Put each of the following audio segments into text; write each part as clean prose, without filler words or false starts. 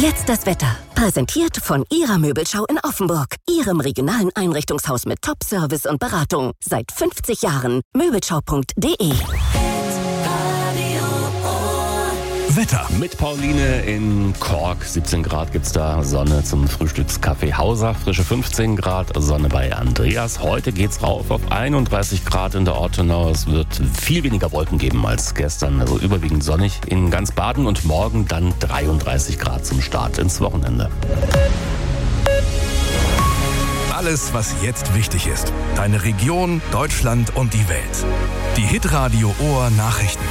Jetzt das Wetter. Präsentiert von Ihrer Möbelschau in Offenburg. Ihrem regionalen Einrichtungshaus mit Top-Service und Beratung. Seit 50 Jahren. Möbelschau.de. Wetter. Mit Pauline in Kork. 17 Grad gibt's da. Sonne zum Frühstückscafé Hauser. Frische 15 Grad. Sonne bei Andreas. Heute geht's rauf auf 31 Grad in der Ortenau. Es wird viel weniger Wolken geben als gestern. Also überwiegend sonnig in ganz Baden. Und morgen dann 33 Grad zum Start ins Wochenende. Alles, was jetzt wichtig ist. Deine Region, Deutschland und die Welt. Die Hitradio Ohr Nachrichten.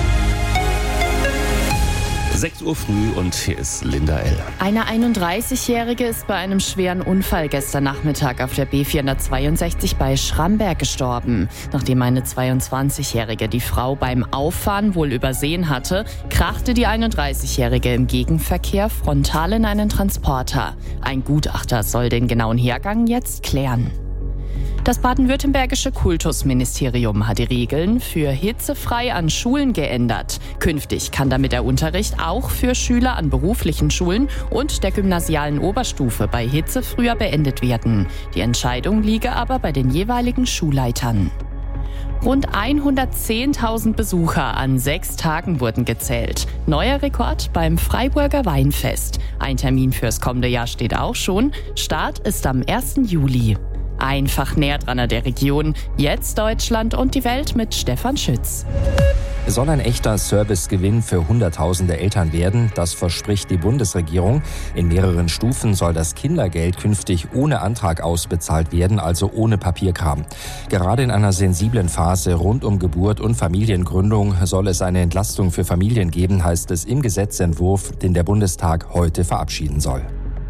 6 Uhr früh und hier ist Linda L. Eine 31-Jährige ist bei einem schweren Unfall gestern Nachmittag auf der B462 bei Schramberg gestorben. Nachdem eine 22-Jährige die Frau beim Auffahren wohl übersehen hatte, krachte die 31-Jährige im Gegenverkehr frontal in einen Transporter. Ein Gutachter soll den genauen Hergang jetzt klären. Das baden-württembergische Kultusministerium hat die Regeln für hitzefrei an Schulen geändert. Künftig kann damit der Unterricht auch für Schüler an beruflichen Schulen und der gymnasialen Oberstufe bei Hitze früher beendet werden. Die Entscheidung liege aber bei den jeweiligen Schulleitern. Rund 110.000 Besucher an 6 Tagen wurden gezählt. Neuer Rekord beim Freiburger Weinfest. Ein Termin fürs kommende Jahr steht auch schon. Start ist am 1. Juli. Einfach näher dran an der Region. Jetzt Deutschland und die Welt mit Stefan Schütz. Es soll ein echter Servicegewinn für Hunderttausende Eltern werden. Das verspricht die Bundesregierung. In mehreren Stufen soll das Kindergeld künftig ohne Antrag ausbezahlt werden, also ohne Papierkram. Gerade in einer sensiblen Phase rund um Geburt und Familiengründung soll es eine Entlastung für Familien geben, heißt es im Gesetzentwurf, den der Bundestag heute verabschieden soll.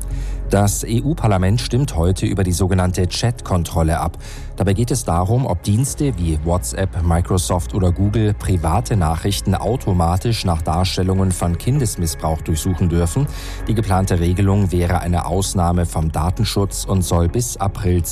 Das EU-Parlament stimmt heute über die sogenannte Chat-Kontrolle ab. Dabei geht es darum, ob Dienste wie WhatsApp, Microsoft oder Google private Nachrichten automatisch nach Darstellungen von Kindesmissbrauch durchsuchen dürfen. Die geplante Regelung wäre eine Ausnahme vom Datenschutz und soll bis April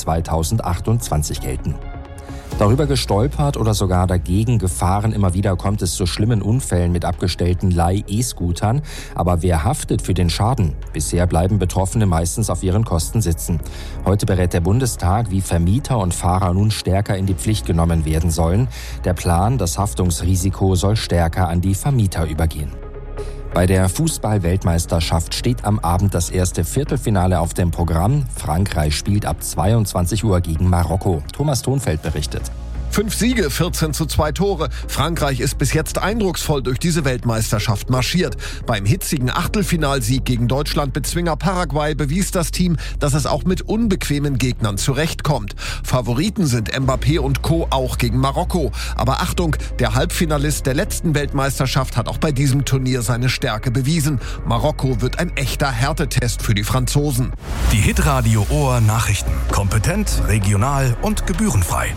2028 gelten. Darüber gestolpert oder sogar dagegen gefahren, immer wieder kommt es zu schlimmen Unfällen mit abgestellten Leih-E-Scootern. Aber wer haftet für den Schaden? Bisher bleiben Betroffene meistens auf ihren Kosten sitzen. Heute berät der Bundestag, wie Vermieter und Fahrer nun stärker in die Pflicht genommen werden sollen. Der Plan, das Haftungsrisiko soll stärker an die Vermieter übergehen. Bei der Fußball-Weltmeisterschaft steht am Abend das erste Viertelfinale auf dem Programm. Frankreich spielt ab 22 Uhr gegen Marokko. Thomas Thonfeld berichtet. 5 Siege, 14:2 Tore. Frankreich ist bis jetzt eindrucksvoll durch diese Weltmeisterschaft marschiert. Beim hitzigen Achtelfinalsieg gegen Deutschland-Bezwinger Paraguay bewies das Team, dass es auch mit unbequemen Gegnern zurechtkommt. Favoriten sind Mbappé und Co. auch gegen Marokko. Aber Achtung, der Halbfinalist der letzten Weltmeisterschaft hat auch bei diesem Turnier seine Stärke bewiesen. Marokko wird ein echter Härtetest für die Franzosen. Die Hitradio Ohr Nachrichten. Kompetent, regional und gebührenfrei.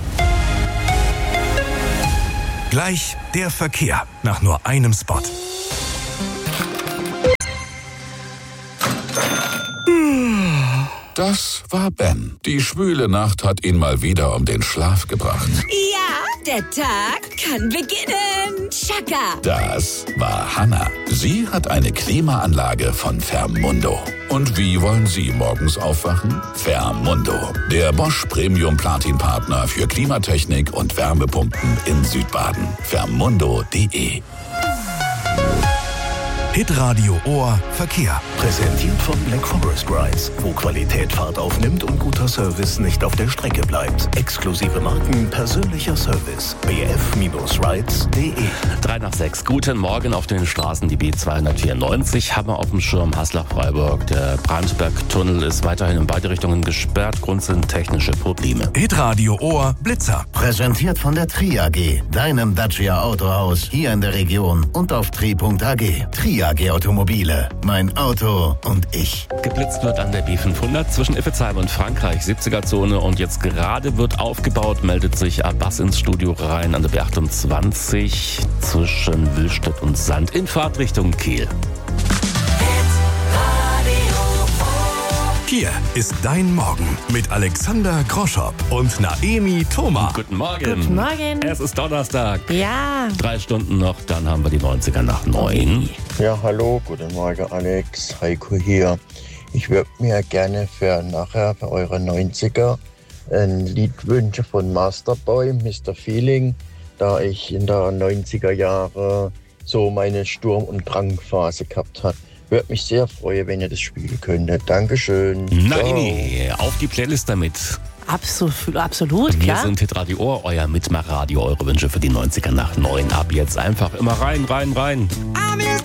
Gleich der Verkehr nach nur einem Spot. Das war Ben. Die schwüle Nacht hat ihn mal wieder um den Schlaf gebracht. Ja, der Tag kann beginnen. Chaka. Das war Hannah. Sie hat eine Klimaanlage von Fermundo. Und wie wollen Sie morgens aufwachen? Fermundo, der Bosch Premium Platin Partner für Klimatechnik und Wärmepumpen in Südbaden. Fermundo.de. Hitradio Ohr Verkehr. Präsentiert von Black Forest Rides, wo Qualität Fahrt aufnimmt und guter Service nicht auf der Strecke bleibt. Exklusive Marken, persönlicher Service. bf-rides.de. 3:06. Guten Morgen auf den Straßen. Die B294 haben wir auf dem Schirm. Haslach-Freiburg. Der Brandberg-Tunnel ist weiterhin in beide Richtungen gesperrt. Grund sind technische Probleme. Hitradio Ohr Blitzer. Präsentiert von der Tri AG, deinem Dacia Autohaus hier in der Region und auf tri.ag. Tri AG Automobile. Mein Auto und ich. Geblitzt wird an der B500 zwischen Iffezheim und Frankreich, 70er-Zone. Und jetzt gerade wird aufgebaut, meldet sich Abbas ins Studio rein an der B28 zwischen Willstedt und Sand in Fahrtrichtung Kiel. Hier ist dein Morgen mit Alexander Groschopp und Naemi Thoma. Guten Morgen. Guten Morgen. Es ist Donnerstag. Ja. 3 Stunden noch, dann haben wir die 90er nach 9. Ja, hallo, guten Morgen Alex, Heiko hier. Ich würde mir gerne für nachher, für eure 90er, ein Lied wünschen von Masterboy, Mr. Feeling, da ich in der 90er Jahre so meine Sturm- und Drangphase gehabt habe. Würde mich sehr freuen, wenn ihr das spielen könntet. Dankeschön. Nein, auf die Playlist damit. Absolut, Wir klar. sind Hitradio Ohr, euer Mitmachradio, eure Wünsche für die 90er nach 9. Ab jetzt einfach immer rein.